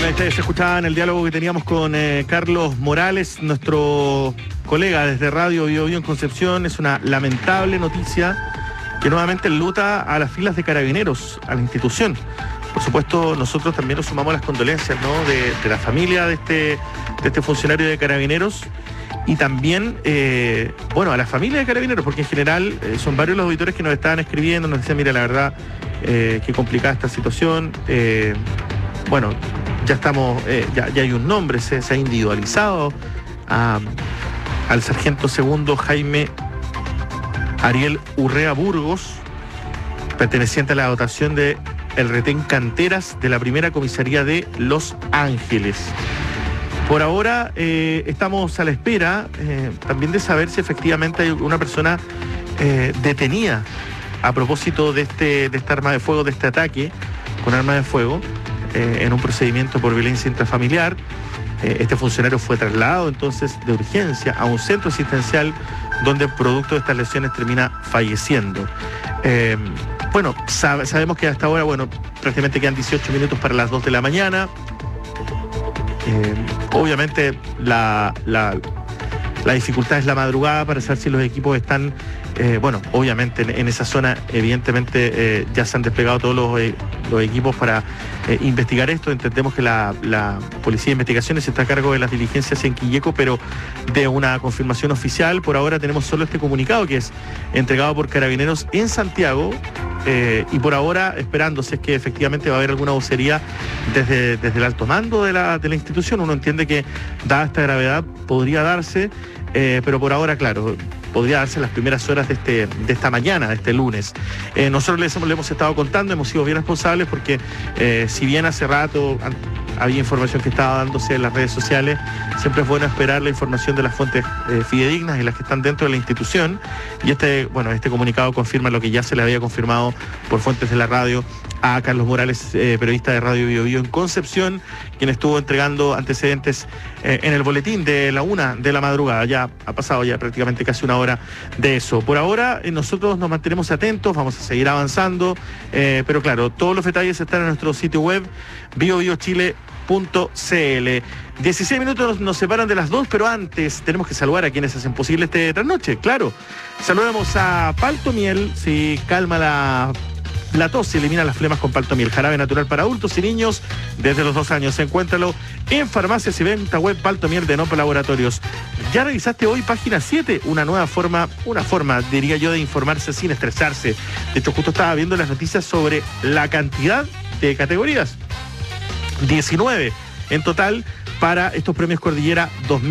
Bueno, ustedes escuchaban el diálogo que teníamos con Carlos Morales, nuestro colega desde Radio Bio Bio en Concepción. Es una lamentable noticia que nuevamente enluta a las filas de Carabineros, a la institución. Por supuesto, nosotros también nos sumamos a las condolencias, ¿no?, de la familia de este funcionario de Carabineros y también, a la familia de Carabineros, porque en general son varios los auditores que nos estaban escribiendo, nos decían, mira, la verdad, qué complicada esta situación. Ya estamos, ya hay un nombre, se ha individualizado al sargento segundo Jaime Ariel Urrea Burgos, perteneciente a la dotación de el retén Canteras de la primera comisaría de Los Ángeles. Por ahora estamos a la espera también de saber si efectivamente hay una persona detenida a propósito de esta arma de fuego, de este ataque con arma de fuego, en un procedimiento por violencia intrafamiliar. Este funcionario fue trasladado entonces de urgencia a un centro asistencial donde producto de estas lesiones termina falleciendo. Sabemos que hasta ahora, prácticamente quedan 18 minutos para las 2 de la mañana. Obviamente la dificultad es la madrugada para saber si los equipos están, obviamente en esa zona, evidentemente ya se han desplegado todos los equipos para investigar esto. Entendemos que la Policía de Investigaciones está a cargo de las diligencias en Quilleco, pero de una confirmación oficial, por ahora tenemos solo este comunicado que es entregado por Carabineros en Santiago, y por ahora esperando si es que efectivamente va a haber alguna vocería desde el alto mando de la institución. Uno entiende que, dada esta gravedad, podría darse, pero por ahora, claro, podría darse en las primeras horas de esta mañana, de este lunes. Nosotros le hemos estado contando, hemos sido bien responsables porque si bien hace rato había información que estaba dándose en las redes sociales, siempre es bueno esperar la información de las fuentes fidedignas y las que están dentro de la institución. Y este comunicado confirma lo que ya se le había confirmado por fuentes de la radio a Carlos Morales, periodista de Radio Bio Bio en Concepción, quien estuvo entregando antecedentes en el boletín de la 1 de la madrugada. Ya ha pasado ya prácticamente casi una hora de eso. Por ahora nosotros nos mantenemos atentos, vamos a seguir avanzando, pero claro, todos los detalles están en nuestro sitio web biobiochile.cl. 16 minutos nos separan de las 2, pero antes tenemos que saludar a quienes hacen posible este trasnoche. Claro, saludamos a Paltomiel, si calma la tos y elimina las flemas con Paltomiel, jarabe natural para adultos y niños desde los 2 años. Encuéntralo en farmacias y venta web Paltomiel de Nopo Laboratorios. ¿Ya revisaste hoy página 7? Una forma, diría yo, de informarse sin estresarse. De hecho, justo estaba viendo las noticias sobre la cantidad de categorías. 19 en total para estos premios Cordillera 2000.